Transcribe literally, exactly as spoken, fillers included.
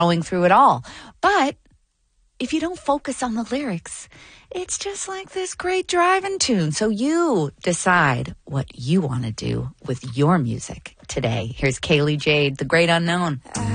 going through it all. But if you don't focus on the lyrics, it's just like this great driving tune. So you decide what you want to do with your music today. Here's Kaylee Jade, The Great Unknown.